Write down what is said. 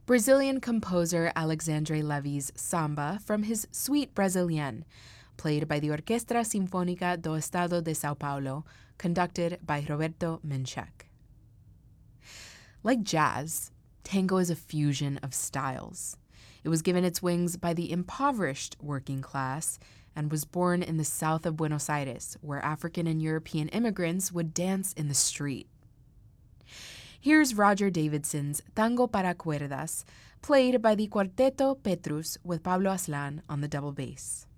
Brazilian composer Alexandre Levy's Samba from his Suite Brasilienne, played by the Orquestra Sinfónica do Estado de São Paulo, conducted by Roberto Menchek. Like jazz, tango is a fusion of styles. It was given its wings by the impoverished working class and was born in the south of Buenos Aires, where African and European immigrants would dance in the street. Here's Roger Davidson's Tango para Cuerdas, played by the Cuarteto Petrus with Pablo Aslan on the double bass.